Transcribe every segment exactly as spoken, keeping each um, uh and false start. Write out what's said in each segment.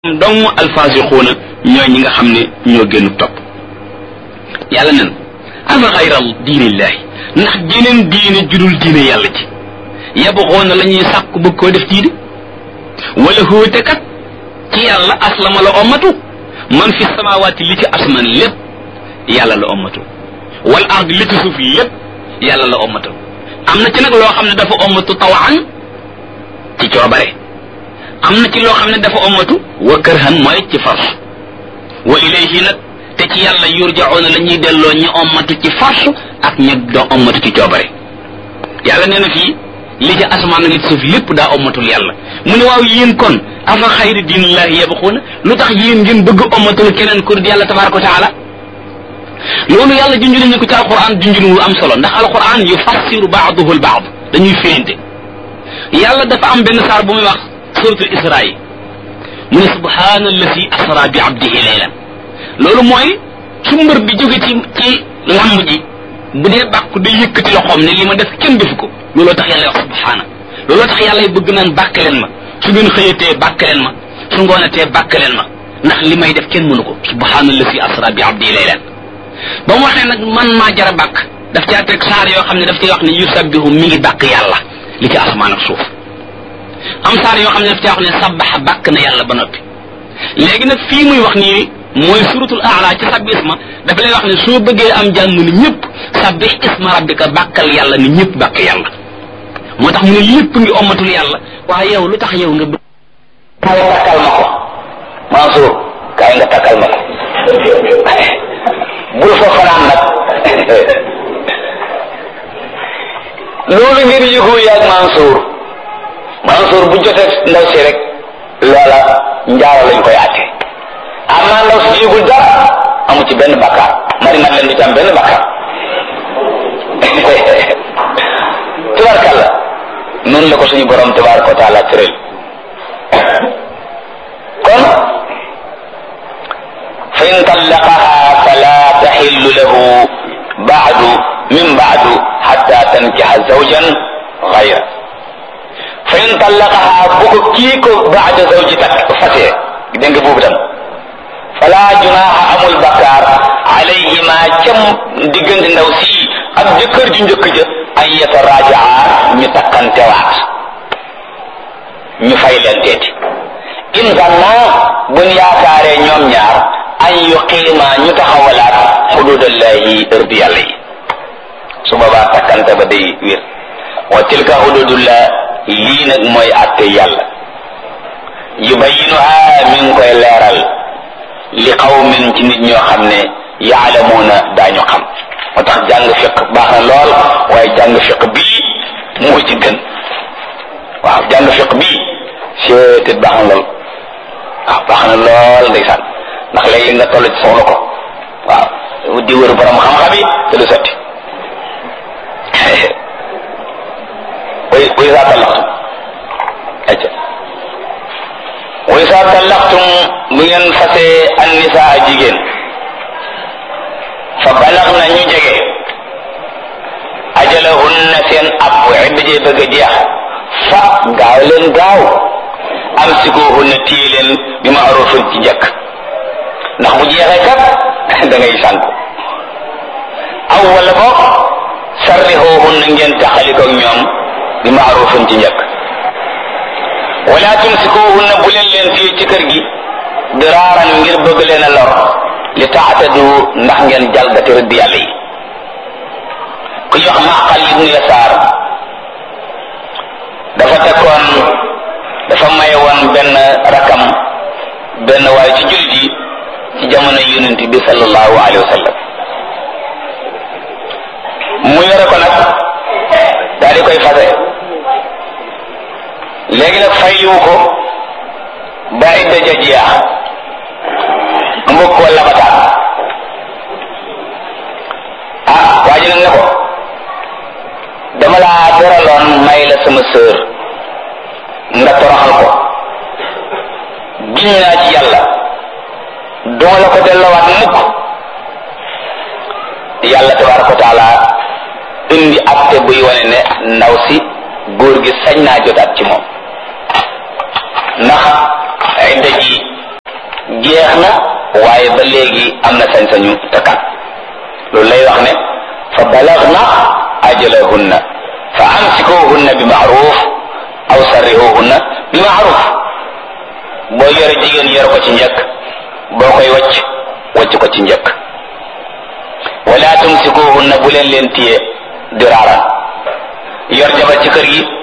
dong alfasixuuna ñooy ñi nga xam ne ñoo génn topp yàlla nen afa xayral diinillaahi ndax jeneen diine judul diine yàlla ci yabxoona la ñuy sàkku bëgg koo def diine wala hóote kat ci yàlla aslama la ommatu man fi samawaati li ci asman lépp yàlla la ommatu wal ard li ci suuf lépp yàlla la ommatu am na ci nag loo xam ne dafa ommatu tawaan ci coobare am na ci loo xam ne dafa ommatu wa kërhan mooy ci force wa ilayhi nag te ci yàlla yurjauna la ñuy delloo ñi ommatu ci force ak ñi doo ommatu ci coobare yàlla nee na fii li ci asamaan li ci suuf lépp daa ommatul yàlla mu ne waaw yéen kon afa xayri diinillahi yabxuuna lu tax yéen ngeen bëgg ommatul keneen kur yàlla tabaraka wa taala loolu yàlla junj nañu ko ci alquran junjunu lu am solo ndax alquran yufassiru baaduhu albaad dañuy firinte yàlla dafa am benn saar bu muy wax suratul isra yi mu ne subhaana alladi asra bi abdihi laylan loolu mooy su mbër bi jóge ci ci lamb ji bu dee bàkku day yëkkati loxoom ne li ma def kenn defu ko looloo tax yàlla wax subhaana looloo tax yàlla bëgg naan bàkk leen ma su ngeen xëyatee bàkk leen ma su ngoonatee bàkk leen ma ndax li may def kenn mënu ko subhaana alladi asra bi abdihi laylan ba mu waxee nag man maa jara bàkk daf caa teg saar yoo xam ne daf cay wax ne yusabbihu mi ngi bàkk yàlla li ci asamaan ak suuf am saar yoo xam ne daf caa wax ne sabbaxa bàkk na yàlla ba noppi léegi nag fii muy wax nii mooy suratul aala ci sabbi isma dafa lay wax ne soo bëggee am jàmm ni ñëpp sabbih isma rabbika bàkkal yàlla ni ñëpp bàkk yàlla moo tax mu ne lépp ngi ommatul yàlla waaye yow lu tax yow nga bëgg kaay takkal ma ko Mansour kaay nga takkal ma ko bul fa fanaan nag loolu ngeen yëgoo yaag Mansour Mansour bu jotee ndaw si rek loola njaaro lañ koy àtte amaa ndaw si yëgul dara amu ci benn bakkaar mari nag leen du ci am benn bakkaar tubaarkàlla noonu la ko suñu borom tabaaraka wa taala tëral kon fa in tallaqaha fala taxillu lahu baadu min baadu xatta tankixa zawjan gayra fa in tallaqaha bu ko kii ko baada zawji tak fasee dégg nga boobu tam fala junaaha amul bakkaar alayhima cam diggante ndaw si ak jëkkër ju njëkk ja an yatarajaa ñu takkantewaat ñu fay leen teeti in zanna buñ yaakaaree ñoom ñaar an yuqiima ñu taxawalaat xududallahi ërdi yàlla yi su boobaa takkante ba day wér wa tilka xududullah lii nag mooy àtte yàlla yubayinuha mi ngi koy leeral li qawmin ci nit ñoo xam ne yaalamuuna daañu xam moo tax jàng fiq baax na lool waaye jàng fiq bii moo ci gën waaw jàng fiq bii seetet baax na lool waaw baax na lool ndeysaan ndax léeg-léeg nga toll ci soxla ko waaw di wër borom xam-xam yi te du sotti way way saa tallaxtum acca way saa tallaxtum bu ngeen fasee an nisaa jigéen fa balax na ñu jege ajalahunna seen ab idda jee bëgg a jeex fa gaaw leen gaaw amsikuhunna téye leen bi ma'rufin ci njëkk ndax bu jeexee kat da ngay sànku aw wala boog sarrihuhunna ngeen taxalikoog ñoom bi ma'rufin ci njëkk wala tumsikuhunna bu leen leen téye ci kër gi diraaran ngir bëgg leen a lor li taatadu ndax ngeen jalgati rëdd yàlla yi ku jox Maqal ibnu Yasaar dafa tekkoon dafa maye woon benn rakam benn waaye ci jullit yi ci jamono yonent bi sallallahu alayhi wa sallam mu yore ko nag daal di koy fase léegi nag fayliwu ko ba idda ja jeex mbokk wala bataan ah waa ji nag ne ko dama laa teraloon may la sama sœur nga toroxal ko giñ naa ci yàlla duma la ko delloowaat mukk yàlla tabaaraka wa taala indi acte buy wane ne ndaw si góor gi sañ naa jotaat ci moom ndax idda ji jeex na waaye ba léegi am na sañ-sañu takkaat loolu lay wax ne fa balagna ajalahunna fa amsikuhunna bi ma'ruf aw sarrihuhunna bi ma'ruf boo yore jigéen yor ko ci njëkk boo koy wacc wacc ko ci njëkk wala tumsikuhunna bu leen leen téye diraaran yor jabar ci kër gi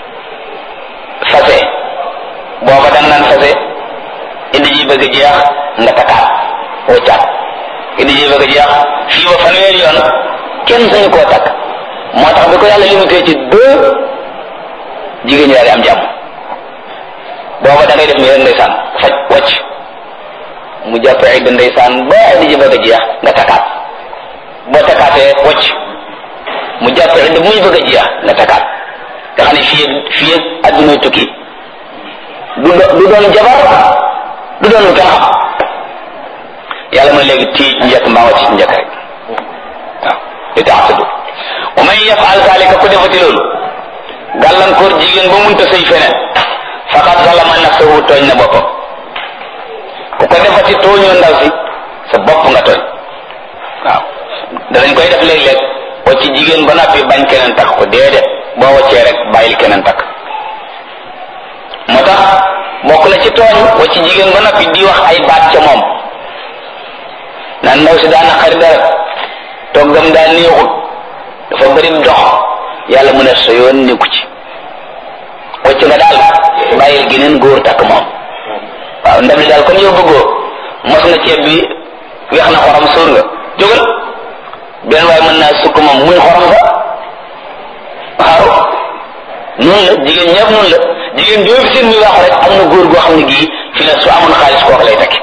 fase booba dang naan fase indi ji bëgg jeex nga takkaat waccaat indi ji bëgg jeex fii ba fanweeri yoon kenn sañu koo takk moo tax bi ko yàlla limité ci deux jigéen ñi daal di am jàmm booba da ngay def ni rek ndeysaan faj wacc mu jàpp ay da ndeysaan ba indi ji bëgg jeex nga takkaat boo takkaatee wacc mu jàpp ay da muy bëgg jeex nga takkaat nga xam ne fii fii adduna tukki du du doon jabar du doon kenn xam yàlla mooy léegi tii njëkk mbaa wacc ci njëkk rek waaw li tax tudd wa man yafal zalika ku defati loolu gàllankoor jigéen ba munta sëy feneen faqad zalama nafsahu tooñ na boppam ku ko defati tooñoo ndaw si sa bopp nga tooñ waaw danañ koy def léeg-léeg wacc jigéen ba noppi bañ keneen takk ko déedéet boo waccee rek bàyyil keneen takk moo tax bokk na ci tooñ wacc jigéen ba noppi di wax ay baat ca moom naan ndaw si daana xari dara toggam daa neexut dafa bëri dox yàlla mu ne sa yoon nekku ci wacc nga daal bàyyil geneen góor takk moom waaw ndab li daal kon yow bëggoo mos na ceeb bi weex na xorom suur nga jógal benn waaye mën naa sukk moom muy xorom sa waaw noonu la jigéen ñëpp noonu la jigéen joo fi seen muy wax rek am na góor goo xam ne gii fi ne su amoon xaalis kooku lay tekki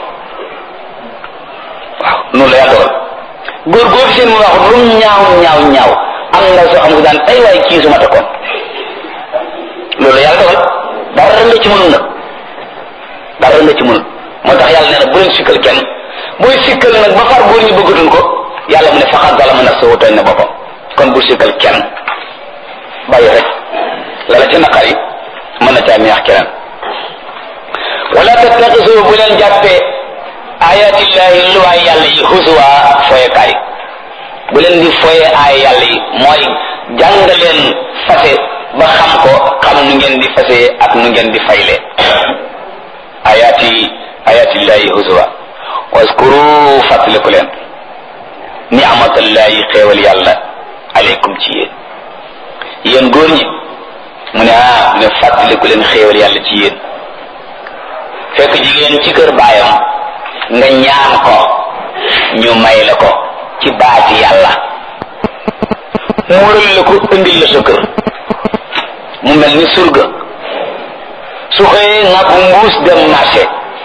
waaw noonu la yàlla dogal góor goo fi seen muy wax lu mu ñaaw ñaaw ñaaw am na soo xam ne daan ay waay kii su ma takkoon loolu la yàlla dogal dara la ci mënul nag dara la ci mënul moo tax yàlla nee na bu leen sikkal kenn booy sikkal nag ba far góor ñi bëggatuñ ko yàlla mu ne faxat zalama nafsahu tooñ na boppam kon bu sikkal kenn bàyyi rek la la ci naqar yi mën na caa neex keneen wala tattaxisu bu leen jàppee ayatillahi luwaay yàlla yi husuwa foyekaay bu leen di foye ay yàlla yi mooy jàng leen fase ba xam ko xam nu ngeen di fase ak nu ngeen di fayle ayati ayatillahi husuwa waskuru fàttaliku leen ni'matallahi xéewal yàlla aleykum ci yéen yéen góor ñi mu ne ah ne fàttaliku leen xéewal yàlla ci yéen fekk jigéen ci kër baayam nga ñaan ko ñu may la ko ci baati yàlla muural la ko indil la sa kër mu mel ni surga su xëyee nga bu mbuus dem marché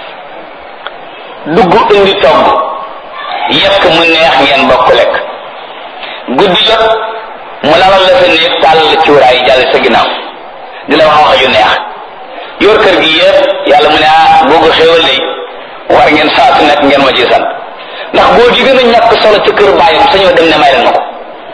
dugg indi togg yekk mu neex ngeen bokk lekk guddi jot mu lalal la sa néeg tàll cuuraay jàll sa ginnaaw di la wax wax yu neex yor kër gi yëpp yàlla mu ne ah boo ko xéewal lay war ngeen saa su nekk ngeen ma ci sant ndax góor gi gën a ñàkk solo ci kër baayam sañoo dem ne may leen ma ko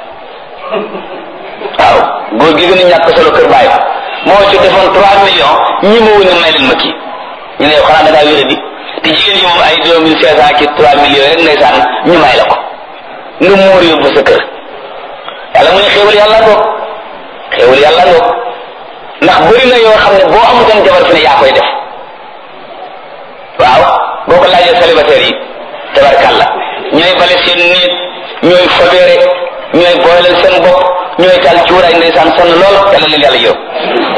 waaw góor gi gën a ñàkk solo kër baayam moo ci defoon trois millions ñi ma wën a may leen ma kii ñu ne yow xanaa da ngaa wéra di te jigéen yi moom ay deux mille cinq cent ki trois millions rek ndeysaan ñu may la ko nga muur yóbbu sa kër yàlla mu ne xéewal yàlla ngoog xéewal yàlla ngoog ndax bëri na yoo xam ne boo amutoon jabar fi ne yaa koy def waaw boo ko laajee célibataire yi tabarkàlla ñooy bale seen néeg ñooy fobeere ñooy booleel seen bopp ñooy taal cuuraay ndeysaan sonn lool yàlla leen yàlla yow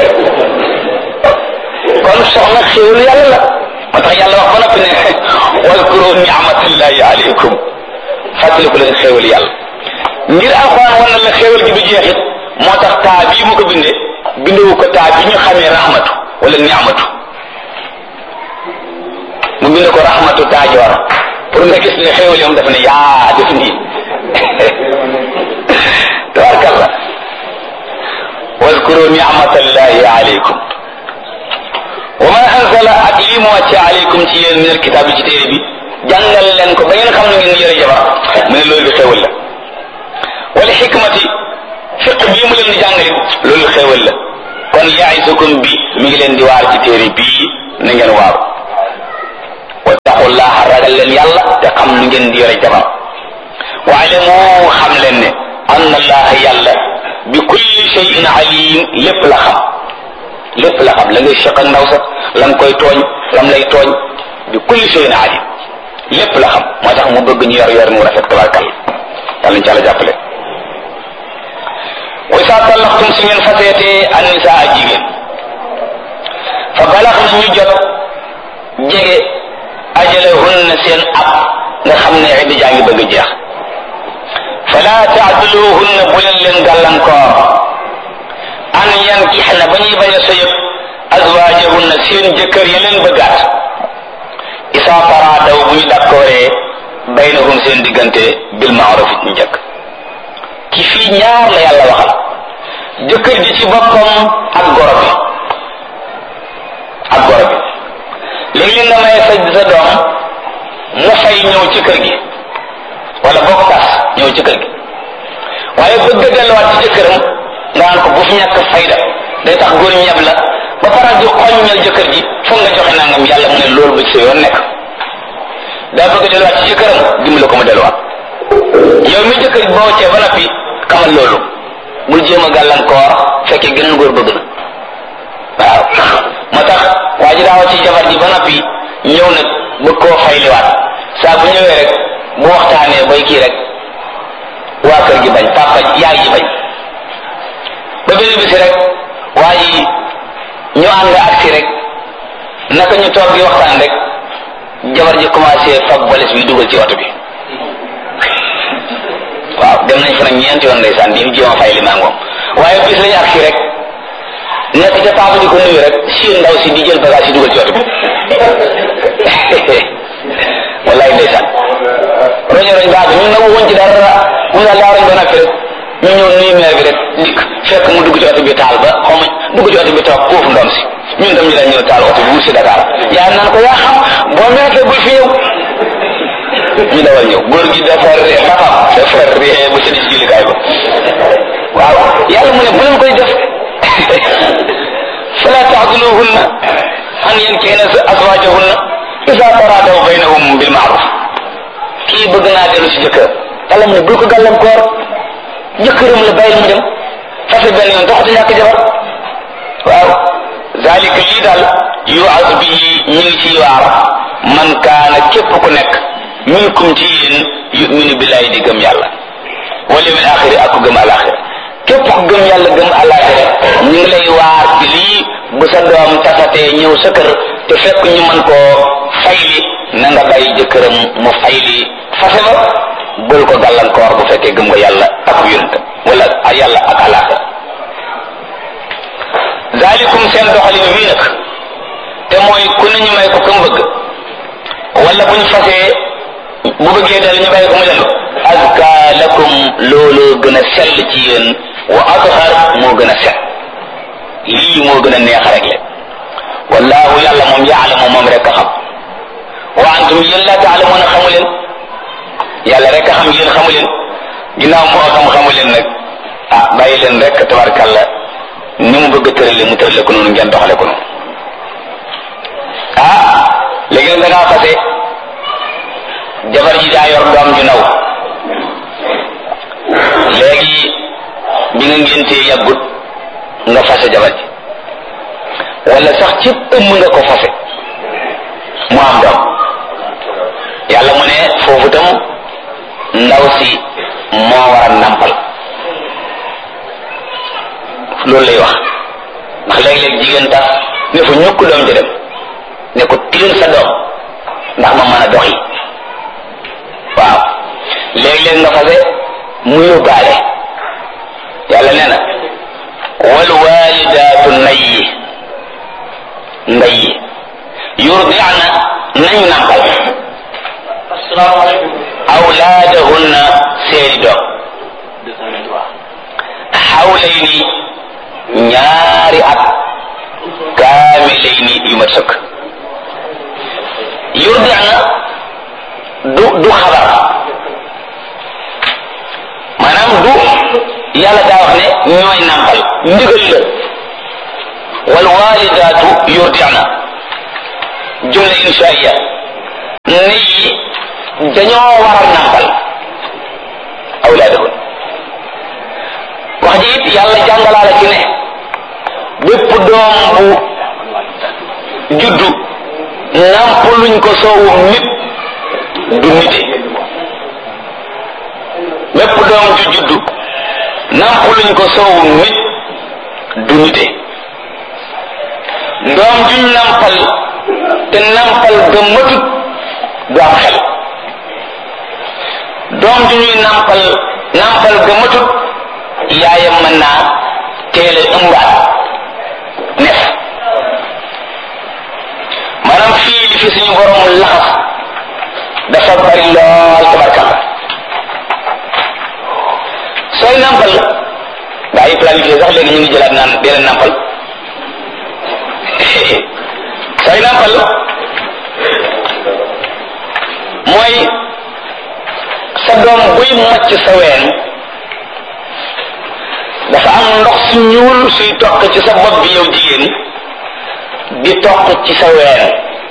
kon soxna xéewal yàlla la moo tax yàlla wax ba noppi ne waskuru ni'matallahi alaykum fàttaliku leen xéewal yàlla ngir alxuraan wan na la xéewal gi du jeexit moo tax taa bii mu ko bindee bindewu ko taa bi ñu xamee rahmatu wala ni'matu mu bind ko rahmatu taajoor pour nga gis ne xéewal yoom dafa ne yaa def nii tabarkalla waskuru ni'matallahi alaykum wa ma anzala ak lii mu wàcce alaykum ci yéen min alkitaab bi ci téere bi jàngal leen ko ba ngeen xam ne ngeen yore jabar mu ne loolu xéewal la wala xikmati fiq bii mu leen di jàngale loolu xéewal la kon yaisukum bi mi ngi leen di waar ci téere bii na ngeen waaru wattaqullaha yàlla te xam lu ngeen di yore jabar waalamu xam leen ne anna allaha yàlla bi kulli shay'in alim lépp la xam lépp la xam la ngay seq ak ndaw sa la nga koy tooñ lam lay tooñ bi kulli shay'in alim lépp la xam moo tax mu bëgg ñu yor yor mu rafet tabarkal yàlla ñu ci àlla jàppale wa isa tallaxtum si ngeen faseetee annisaa jigéen fa balax na ñu jot jege ajalahunna seen ab nga xam ne idda jaa ngi bëgg jeex fala taadiluhunna bu leen leen gàllankoor an yankixna ba ñuy bañ a sëyëb azwaajahunna seen jëkkër ya leen bëggaat isa taraadaw bu ñu dakkooree baynahum seen diggante bil maaruf it njëkk ki fii ñaar la yàlla waxal jëkkër ji ci boppam ak goro bi ak goro bi léegi nga may sa sa doom mu fay ñëw ci kër gi wala bokk tas ñëw ci kër gi waaye bëgg a delluwaat ci jëkkëram nga naan ko bu fi ñàkk fayda day tax góor ñeb la ba pare di xoññal jëkkër ji foog nga joxe nangam yàlla mu ne loolu ba ci sa yoon nekk daa bëgg a delluwaat ci jëkkëram dimbali ko mu delluwaat yow mi jëkkër ji boo cee ba noppi xamal loolu bul jéem a gàllankoor fekkee geneen góor bëgg na waaw moo tax waa ji daawa ci jabar ji ba noppi ñëw nag bëgg koo fay liwaat saa bu ñëwee rek bu waxtaanee bay kii rek waa kër gi bañ papa yaay ji bañ ba benn bisi rek waa ji ñu ànd agsi rek naka ñu toog di waxtaan rek jabar ji commencé fab balis bi dugal ci oto bi waaw dem nañ fa nag ñeenti yoon ndeysaan di jéem a fay li mangoom waaye bis lañu agsi rek nekk ca papa di ko nuyu rek siin ndaw si di jël bagage yi dugal ci oto bi wallaay ndeysaan roño roñ baax ñun nag woon ci dara mun daal daa roñ ba noppi rek ñu ñëw nuyu meer bi rek dikk fekk mu dugg ci oto bi taal ba xaw ma dugg ci oto bi toog foofu ndom si ñun tam ñu dañ ñëw taal oto bi mu si Dakar yaa naan ko yaa xam boo meekee bul fi ñëw ñu dawal ñëw góor gi dafa ree papam dafa ree ba sëni si jullikaay ba waaw yàlla mu ne bu leen koy def fala taadiluhunna an yankihna azwaajahunna iza taradaw baynahum bil ma'ruf kii bëgg naa dellu si jëkkër yàlla mu ne bul ko gàllankoor jëkkëram la bàyyil mu dem fase benn yoon taxutu ñàkk jabar waaw zalika lii daal yu'az bihi ñu ngi ci waar man kaana képp ku nekk minkum ci yéen yuminu billahi di gëm yàlla wal yawmil axiri ak ku gëm alaxira képp ku gëm yàlla gëm alaxira ñu ngi lay waar ci lii bu sa doom tasatee ñëw sa kër te fekk ñu mën koo fayli na nga bàyyi jëkkëram mu fayli fase ba bul ko gàllankoor bu fekkee gëm nga yàlla ak yonent wala yàlla ak alaxira zalikum seen doxalin wii nag te mooy ku ne ñu may ko kam bëgg wala buñ fasee bu bëggee dal ñu bàyyi ko mu dellu azka lakum loolu gën a sell ci yéen wa athar moo gën a set lii moo gën a neex rek le wallahu yàlla moom yaalamu moom rek a xam wa antum yéen la taalamuuna xamu leen yàlla rek a xam yéen xamu leen ginnaaw moo xam xamu leen nag ah bàyyi leen rek tabarkàlla ni mu bëgg a tërale mu tërale ko noonu ngeen doxale ko noonu ah léegi nag da ngaa fase jabar ji daa yor doom ju ndaw léegi bi nga ngéntee yàggut nga fase jabar ji wala sax ci ëmm nga ko fase mu am doom yàlla mu ne foofu tam ndaw si moo war a nampal loolu lay wax ndax léeg-léeg jigéen tax ne fa ñukk doom ji dem ne ko tiil sa doom ndax ma mën a doxi waaw léeg-léeg nga fase mu yóbbaale yàlla nee na wal walidaatu nayyi ndayyi yurdi'na nañu nampal awlaadahunna seeni doom xawlayni ñaari at kaamilayni yu mat sëkk yurdi'na du du xabar maanaam du yàlla daa wax ne ñooy nàmpal ndigal la wal walidaatu yurdi'na jumla inshaiya ni dañoo war a nàmpal awlaadahun wax ji it yàlla jàngalaala ci ne bépp doom bu juddu nàmpaluñ ko soowum nit du nite bépp doom ju juddu nàmpaluñ ko soowum nit du nite doom juñ nàmpal te nàmpal ga matut du am xel doom ju ñuy nàmpal nàmpal ga matut yaayam mën naa teele ëmbaat nef maanaam fii li fi suñu borom laxas dafa bari lool tabarkalla sooy nàmpal gaa yi planifié sax léegi ñu ngi jëlaat naan dee leen nàmpal sooy nàmpal mooy sa doom buy màcc sa ween dafa am ndox su ñuul suy toq ci sa bopp bi yow jigéen di toq ci sa ween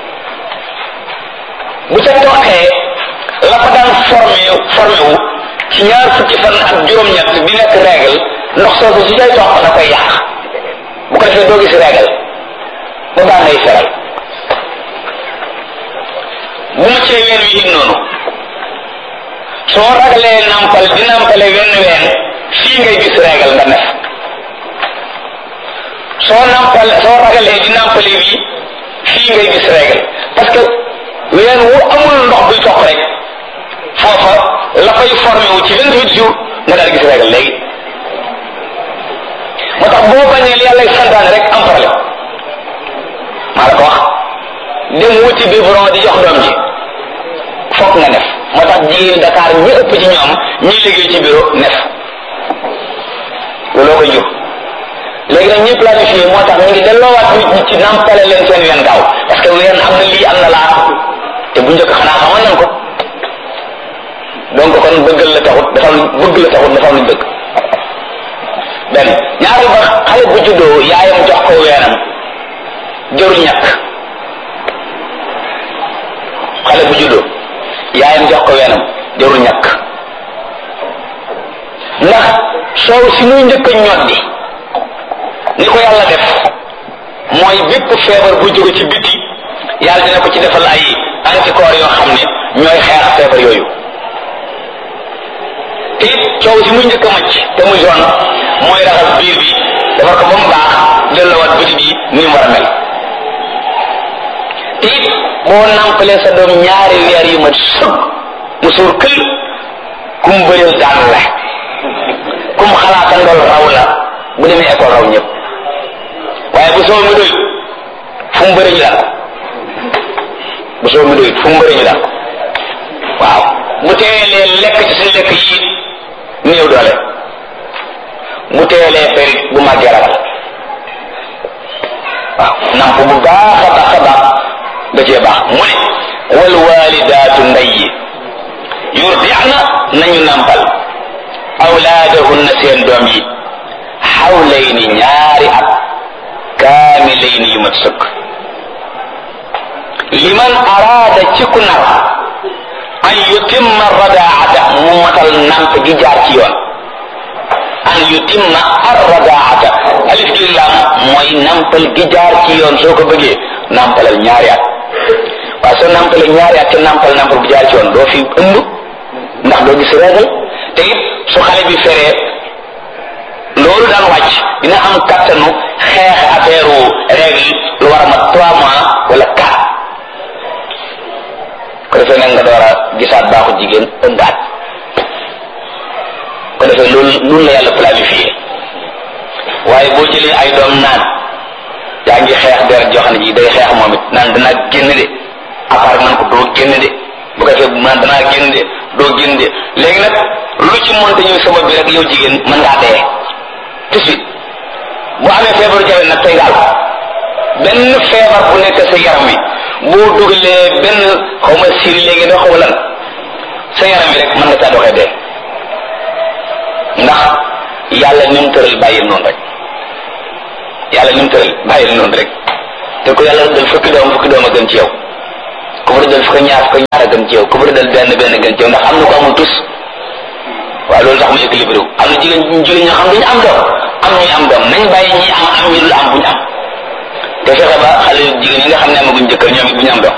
bu ca toqee la fa daan formé formé wu ci ñaar fukki fan ak juróom-ñett di nekk règle ndox soosu su cay toq da koy yàq bu ko defee doo gis règle ba baa ngay feral bu ma cee ween wi it noonu soo ragalee nampal di nampale wenn ween fii ngay gis règle nga nef soo nampal soo ragalee di nampale wi fii ngay gis règle parce que ween wu amul ndox buy toq rek foofa la fay formé wu ci vingt-huit jours nga daal gis règle léegi moo tax boo bañee li yàlla santaane rek am problème maa la ko wax dem wuti biberon di jox doom ji fokk nga nef moo tax jigéen Dakar ñi ëpp ci ñoom ñi liggéey ci bureau nef looloo koy jur léegi nag ñi planifié moo tax ñu ngi delloowaat nit ñi ci nampale leen seen ween gaaw parce que ween am na lii am na laa te bu njëkk xanaa xamoon nañ ko donc kon bëggal la taxut dafa bëgg la taxut dafa luñ bëgg benn ñaareel ba xale bu juddoo yaayam jox ko weenam jërul ñàkk xale bu juddoo yaayam jox ko weenam jërul ñàkk ndax soow si muy njëkk a ñoddi ni ko yàlla def mooy bépp feebar bu jóge ci biti yàlla dina ko ci defal ay anticorps yoo xam ne ñooy xeex feebar yooyu te it coow si muy njëkk a macc te muy zone mooy raxas biir bi defar ko ba mu baax delloowaat biti bi ni mu war a mel te it boo nampalee sa doom ñaari weer yu mat sëg mu suur kël kum bëreel daan la kum xalaata ndool raw la bu demee école raw ñëpp waaye bu soo mi doy fu mu bëri ñu daal bu soo mi doy fu mu bëri ñu daal waaw bu teelee lekk ci suñu lekk yi néew doole bu teelee ferit bu màggee ragal waaw namp bu baax a baax a baax da cee baax mu ne wal walidaatu ndey yi yurdi'na nañu nampal awlaadahunna seen doom yi xawlayni ñaari at kaamilayni yu mat sëkk liman araada ci ku nar an yutimma radaata mu matal namp gi jaar ci yoon an yutimma arradaata alif gi lam mooy nampal gi jaar ci yoon soo ko bëggee nampalal ñaari at waaye soo nampalee ñaari at te nampal nampal bu jaar ci yoon doo fi ëmb ndax doo gis régal te it su xale bi feree loolu daan wàcc dina am kattanu xeex affaire règle lu war a mat trois mois wala quatre ko defee nag nga door a gisaat baaxu jigéen ëmbaat ko defee loolu loolu la yàlla planifié waaye boo jëlee ay doom naan yaa ngi xeex deret joo xam ne ji day xeex moom it naan danaa génn de apart man ko doo génn de bu ko defee man danaa génn de doo génn de léegi nag lu ci monte ñëw sabab bi rek yow jigéen mën ngaa dee tout de suite bu amee feebaru jawe nag tey ngaal benn feebar bu nekk sa yaram wi boo dugalee benn xaw ma siri léegi doo xaw lan sa yaram wi rek mën nga caa doxee dee ndax yàlla ni mu tëral bàyyil noonu rek yàlla ni mu tëral bàyyil noonu rek te ko yàlla dal fukki doom fukki doom a gën ci yow ku fa dal fukki ñaar fukki ñaar gën ci yow ku bëri dal benn benn gën ci yow ndax am na ko amul tus waaye loolu tax mu équilibré wu am na jigéen jigéen ñoo xam duñu am doom am ñuy am doom nañ bàyyi ñi am am ñi dul am buñu am te fexe ba xale jigéen yi nga xam ne amaguñ jëkkër ñoom it buñu am doom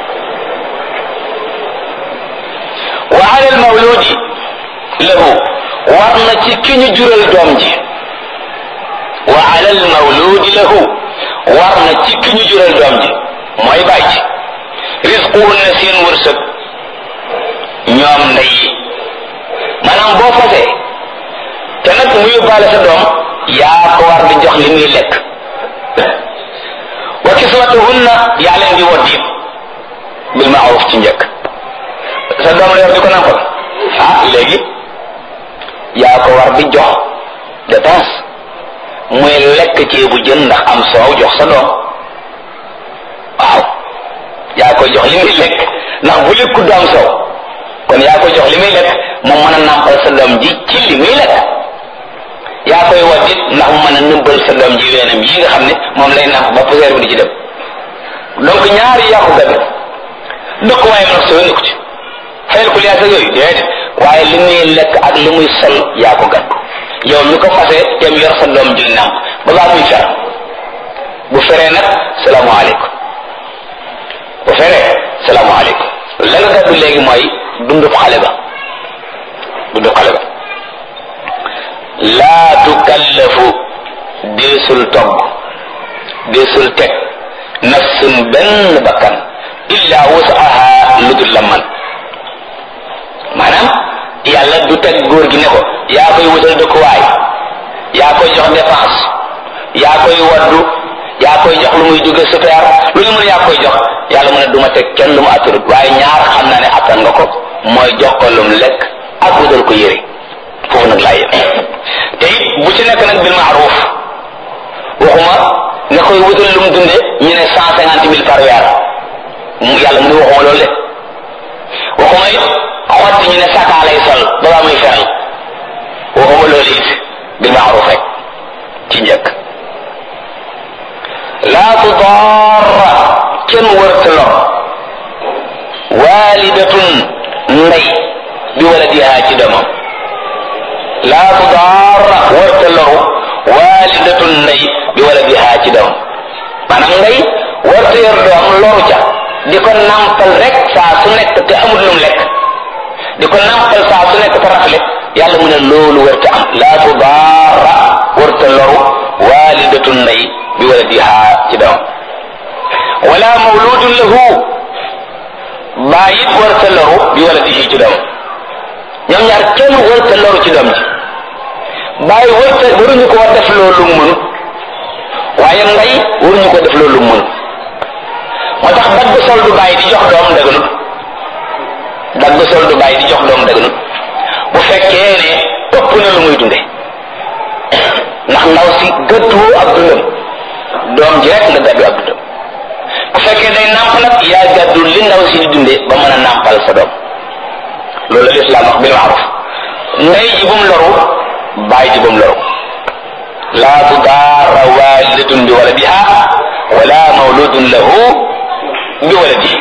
wa ala al mawludi lahu war na ci ki ñu jural doom ji wa ala al mawludi lahu war na ci ki ñu jural doom ji mooy bàyyi ci risquhunna seen wërsëg ñoom ndey yi maanaam boo fasee te nag mu yóbbaale sa doom yaa ko war di jox li muy lekk wa kiswatuhunna yaa leen di woddi bil ma'ruf ci njëkk sa doom la yor di ko nampal ah léegi yaa ko war di jox dépense muy lekk ceebu jën ndax am soow jox sa doom waaw yaa koy jox li muy lekk ndax bu lekku du am soow kon yaa koy jox li muy lekk mu mën a nampal sa doom ji ci li muy lekk yaa koy waddit ndax mu mën a nëmbal sa doom ji weenam yi nga xam ne moom lay namp ba poussière bi di ci dem donc ñaari yaa ko gàddu dëkk waaye nag soo nekku ci fayal ko liyaasa yooyu déedéet waaye li muy lekk ak li muy sol yaa ko gàddu yow mi ko fase tem yor sa doom ji namp ba baa muy fer bu feree nag salaamaaleykum bu feree salaamaaleykum la nga gàddu léegi mooy dundub xale ba dundub xale ba laa tukallafu deesul togg deesul teg nafsun benn bakkan illa wusaha lu dul la man maanaam yàlla du teg góor gi ne ko yaa koy wutal dëkkuwaay yaa koy jox dépense yaa koy waddu yaa koy jox lu muy jóge super lu ñu mën yaa koy jox yàlla mu ne duma teg kenn lu mu attanut waaye ñaar xam naa ne attan nga ko mooy jox ko lum lekk ak wutal ko yére foofu nag laa yem te it bu ci nekk nag bil ma'ruf waxuma nga koy wutal lu mu dunde ñu ne cent cinquante mille par weer mu yàlla mu ne waxuma loolu de waxuma it xotti ñu ne sakaa lay sol ba baa muy feral waxuma loolu it bil ma'ruf rek ci njëkk laa tudarra kenn wërta lor walidatun ndey bi waladiha ci doomam laa tudarra wërta loru walidatun ndey bi waladiha ci doomam maanaam ndey wërta yor doom loru ca di ko nampal rek saa su nekk te amul lum lekk di ko nampal saa su nekk te rafle yàlla mu ne loolu wërta am laa tudarra wërta loru walidatun ndey bi waladiha ci doom wala mawludun lahu bàyyit warta loru bi waladihi ci doom ñoom ñaar kenn warta loru ci doom ji bàyyi warta waruñu ko war def loolu mënut waaye ndey waruñu ko def loolu mënut moo tax dagg sol du bàyyi di jox doom daganut dagg sol du bàyyi di jox doom daganut bu fekkee ne ëpp na lu muy dunde ndax ndaw si gëddu ab dundam doom ji rek nga gàddu ab dundam bu fekkee day nàmp nag yaa gàddu li ndaw si di dunde ba mën a nàmpal sa doom loolu la lislaam wax bil ma'ruf ndey ji bum loru baay ji bum loru laa tudaara walidatun bi waladiha wala mawludun lahu bi waladihi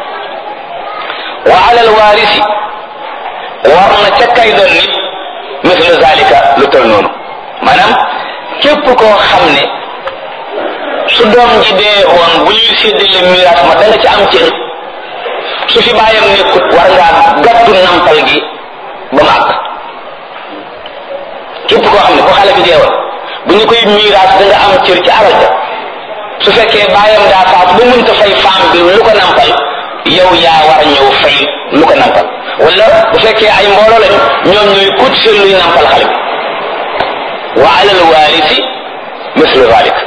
wa ala alwarisi war na ca kay doon nit mislu zalika lu tol noonu maanaam képp koo xam ne su doom ji dee woon bu ñuy séddale miraas ma da nga ci am cër su fi bàyyam nekkut war ngaa gàddu nampal gi ba mu àgg képp koo xam ne bu xale bi dee woon bu ñu koy miraas da nga am cër ci alal ja su fekkee bàyyam daa faatu ba mënta fay faam bi lu ko nampal yow yaa war a ñëw fay lu ko nampal wala bu fekkee ay mbooloo lañu ñoom ñooy kut seen luy nampal xale bi wa alal waarisi mislu zalik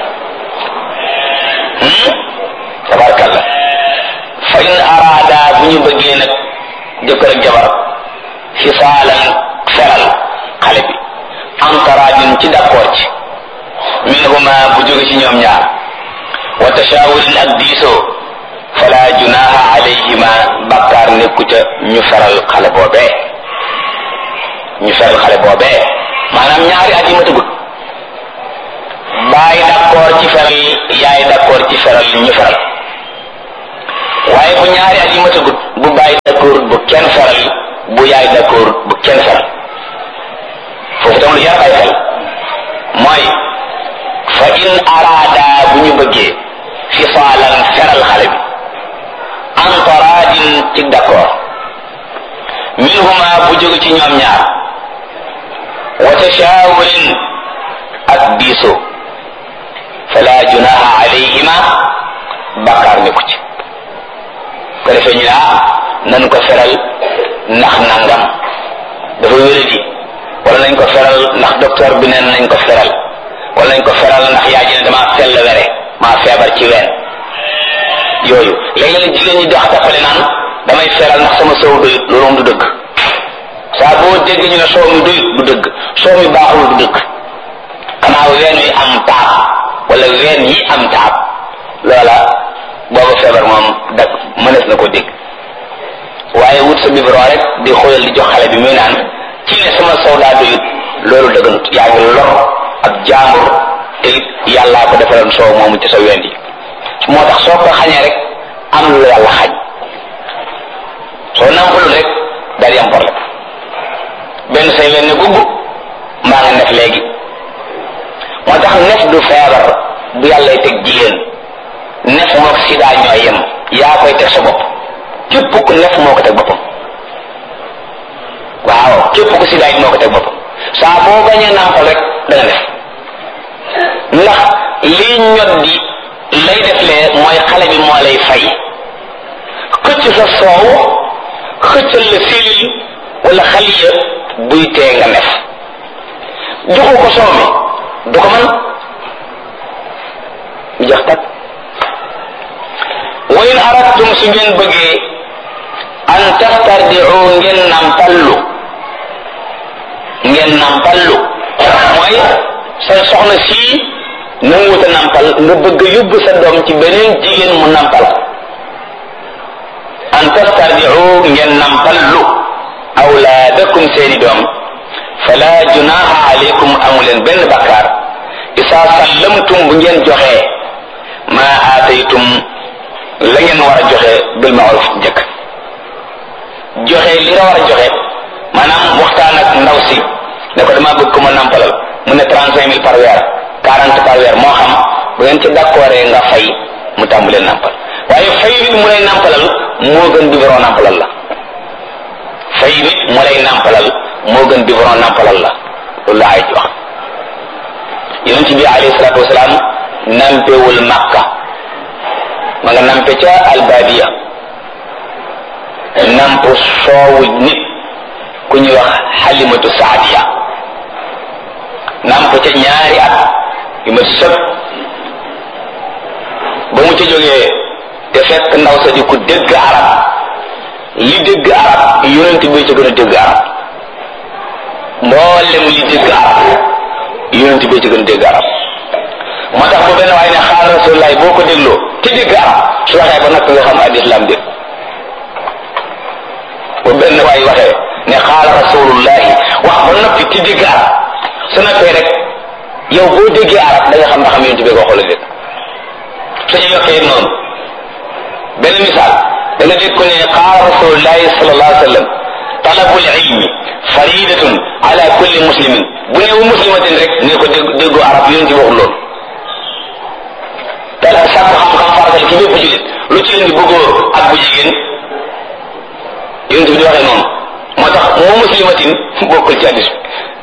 tabarakallah fa in araada bu ñu bëggee nag jëkkër ak jabar fisaalan feral xale bi am taraajun ci d'accord ci minhuma bu jóge ci ñoom ñaar wa tashaawurin ak diisoo fala junaha alayhima bakkaar nekku ca ñu feral xale boobee ñu feral xale boobee maanaam ñaari at yi ma tëggut baay d'accord ci feral yaay d'accord ci feral ñu feral waaye bu ñaari at yi ma tëggut bu baay kenn feral bu yaay d'accord bu kenn feral foofu tam lu jar ay xel mooy fa in araada bu ñu bëggee fisaalan feral xale bi an taraadin ci d'accord minhuma bu jóge ci ñoom ñaar wa tashaawurin ak diisoo fala junaha alayhima bakkaar nekku ci ko defee ñu naa nan ko feral ndax nangam dafa wéradi wala nañ ko feral ndax docteur bi neen nañ ko feral wala nañ ko feral ndax yaa ji ne dama sell were maa feebar ci ween yooyu léeg-léeg jigéen ñi dox tappale naan damay feral ndax sama soow doyut loolu moom du dëgg saa boo dégg ñu ne soow mi doyut du dëgg soow mi baaxul du dëgg xanaa ween yi am taab wala ween yi am taab loola booba feebar moom da mënees na ko dégg waaye wut sa biberon rek di xóoyal di jox xale bi muy naan ci ne sama soow daa doyut loolu dëgganut yaa ngi lor ak jaambur te it yàllaa ko defaloon soow moomu ci sa ween yi moo tax soo ko xañee rek am lu yàlla xañ soo nampalul rek daal di am problème benn say leen ne gubb mbaa nga nef léegi moo tax nef du feebar bu yàllay teg jigéen nef mook sida ñoo yem yaa koy teg sa bopp képp ku nef moo ko teg boppam waaw képp ku sida it moo ko teg boppam saa boo bañee nampal rek da nga nef ndax lii ñot di lay def lee mooy xale bi moo lay fay xëcc sa soow xëccal la silil wala xaliya buy tee nga nef joxu ko soow mi du ko mën mu jax tak wa in aradtum su ngeen bëggee an tastardiu ngeen nampallu ngeen nampallu mooy sa soxna sii nanguwuta nampal nga bëgg yóbbu sa doom ci beneen jigéen mu nampal an tastardiu ngeen nampallu awlaadakum seeni doom fala junaha alaykum amuleen benn bakkaar isa sallamtum bu ngeen joxee ma aataytum la ngeen war a joxe bil ma'ruf njëkk joxe li nga war a joxe maanaam waxtaan ak ndaw si ne ko dama bëgg ko ma nampalal mu ne trente cinq mille par weer quarante par weer moo xam bu ngeen ci d'accord nga fay mu tàmbalee nampal waaye fay nit mu lay nampalal moo gën biberon nampalal la fay nit mu lay nampalal moo gën biberon nampalal la loolu la ay wax yonent bi alayhi salaatu wasalaam nampewul Makka ma nga nampe ca albadiya namp soowu nit ku ñuy wax Halimatu Saadiya namp ca ñaari at yu ma sëb ba mu ca jógee te fekk ndaw sa di ku dégg arab li dégg arab yonent bi ca gën a dégg arab mboolem li dégg arab yonent bi ca gën a dégg arab moo tax bu benn waaye ne xaal rasulullahi boo ko dégloo te dégg arab su waxee ba nag nga xam ad islam dégg bu benn waaye waxee ne xaal rasulullahi wax ba noppi te dégg arab su noppee rek yow boo déggee arab da nga xam ndax am yonent bi ko xool dégg suñu yokkee noonu benn misaal da nga dégg ko ne qaala rasulullahi sallallahu alayhi wa sallam talabul ilmi faridatun ala kulli muslimin bu ne wu muslimatin rek ne ko dégg déggoo arab yonent bi waxul loolu tala sàkku xam-xam faratal ci bépp jullit lu ci indi bu góor ak bu jigéen yonent bi di waxee noonu moo tax mu muslimatin bokkul ci hadis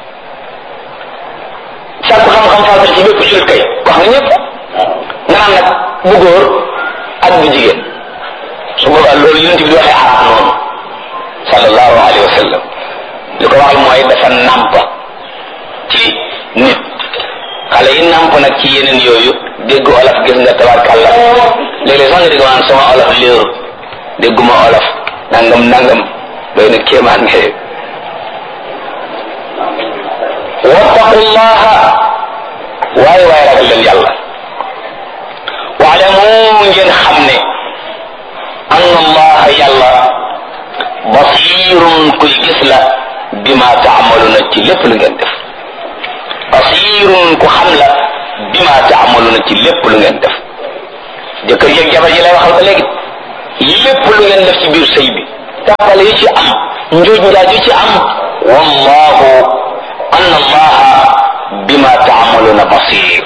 sàkku xam-xam faratal ci bépp jullit kay wax nga ñëpp nga naan nag bu góor ak bu jigéen su boobaa loolu yonent bi di waxee arab noonu sallallahu alayhi wa sallam li ko waxal mooy dafa nàmp ci nit xale yi nàmp nag ci yeneen yooyu dégg olof gis nga tabarkàlla léeg-léeg sax nga dégg naan sama olof léeru dégguma olof nangam nangam doy na kéemaan ne wattaqullaha waaye waaye ragal leen yàlla waalamu ngeen xam ne anna allaha yàlla basirun kuy gis la bima taamaluna ci lépp lu ngeen def basirun ku xam la bima taamaluna ci lépp lu ngeen def jëkkër yeeg jabar yi lay waxal ba léegi lépp lu ngeen def ci biir sëy bi tàppale yi ci am njuuj njaaj yi ci am wallahu anna allaha bima taamaluuna basir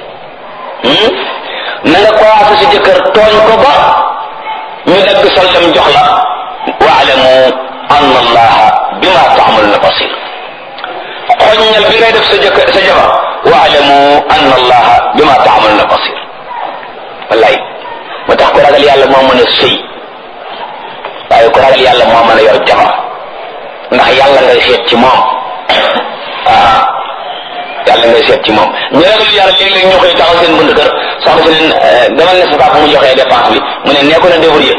na nga commencé si jëkkër tooñ ko ba ñu dagg soldam jox la waalamu anna allaha bima taamaluuna basir xoññal bi ngay def sa jëkkër sa jabar waalamu anna allaha bima taamaluuna basir wallaay moo tax ku ragal yàlla moo mën a sëy waaye ku ragal yàlla moo mën a yor jabar ndax yàlla ngay seet ci moom ah yàlla ngay seet ci moom ñu ragal yàlla léeg-léeg ñu koy taxaw seen bunt kër soxna si leen demal ne sa papa mu joxee dépense bi mu ne nee ko na débrouiller